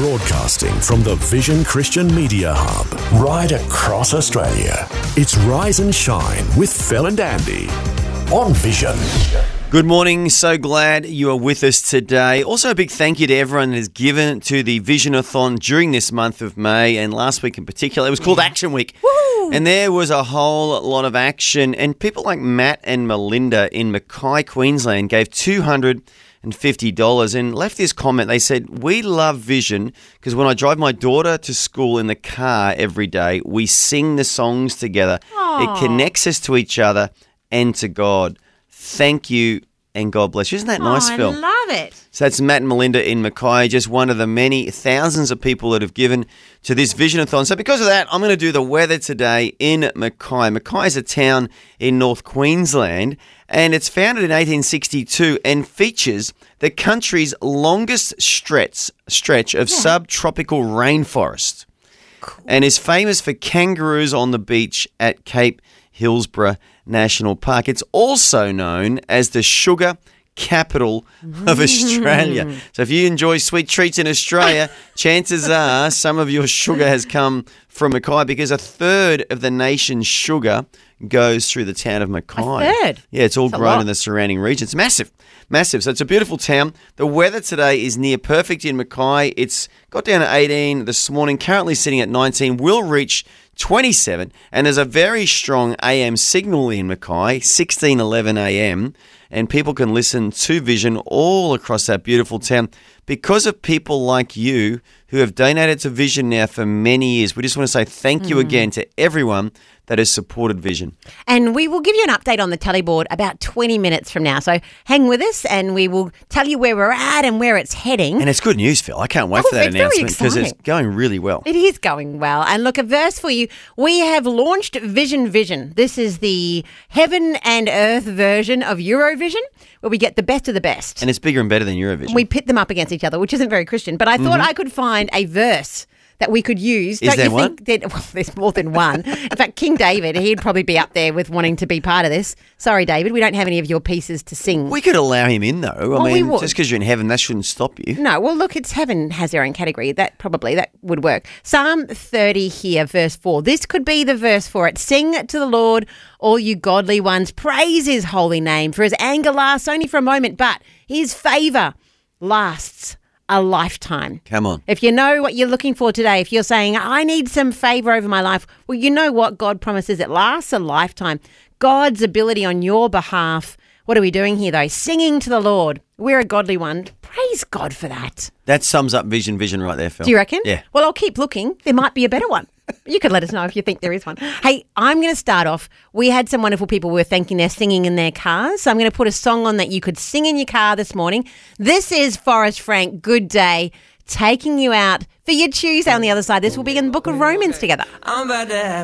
Broadcasting from the Vision Christian Media Hub, right across Australia. It's Rise and Shine with Phil and Andy on Vision. Good morning. So glad you are with us today. Also, a big thank you to everyone that has given to the Vision-a-thon during this month of May and last week in particular. It was called Action Week. Woo! And there was a whole lot of action. And people like Matt and Melinda in Mackay, Queensland gave $250 and left this comment. They said, "We love Vision because when I drive my daughter to school in the car every day, we sing the songs together. Aww. It connects us to each other and to God. Thank you and God bless you." Isn't that nice, Phil? I love it. So that's Matt and Melinda in Mackay, just one of the many thousands of people that have given to this Vision-a-thon. So because of that, I'm going to do the weather today in Mackay. Mackay is a town in North Queensland, and it's founded in 1862 and features the country's longest stretch of subtropical rainforest. Cool. And is famous for kangaroos on the beach at Cape Hillsborough National Park. It's also known as the sugar capital of Australia. So if you enjoy sweet treats in Australia, chances are some of your sugar has come from Mackay, because a third of the nation's sugar goes through the town of Mackay. A third? Yeah, it's all grown in the surrounding region. It's massive. Massive. So it's a beautiful town. The weather today is near perfect in Mackay. It's got down to 18 this morning, currently sitting at 19, will reach 27, and there's a very strong AM signal in Mackay, 16:11 AM, and people can listen to Vision all across that beautiful town because of people like you who have donated to Vision now for many years. We just want to say thank you again to everyone that has supported Vision. And we will give you an update on the tally board about 20 minutes from now. So hang with us and we will tell you where we're at and where it's heading. And it's good news, Phil. I can't wait for that announcement because it's going really well. It is going well. And look, a verse for you. We have launched Vision. This is the heaven and earth version of Eurovision, where we get the best of the best. And it's bigger and better than Eurovision. We pit them up against each other, which isn't very Christian. But I thought I could find a verse that we could use. Is there one? Well, there's more than one. In fact, King David, he'd probably be up there with wanting to be part of this. Sorry, David, we don't have any of your pieces to sing. We could allow him in, though. I mean, we would. Just because you're in heaven, that shouldn't stop you. No, well, look, it's heaven has their own category. That would work. Psalm 30 here, verse 4. This could be the verse for it. Sing to the Lord, all you godly ones. Praise his holy name, for his anger lasts only for a moment, but his favour lasts a lifetime. Come on. If you know what you're looking for today, if you're saying, I need some favour over my life, well, you know what? God promises it lasts a lifetime. God's ability on your behalf. What are we doing here, though? Singing to the Lord. We're a godly one. Praise God for that. That sums up Vision right there, Phil. Do you reckon? Yeah. Well, I'll keep looking. There might be a better one. You could let us know if you think there is one. Hey, I'm going to start off. We had some wonderful people we were thanking their singing in their cars. So I'm going to put a song on that you could sing in your car this morning. This is Forrest Frank, Good Day, taking you out for your Tuesday on the other side. This will be in the book of Romans together.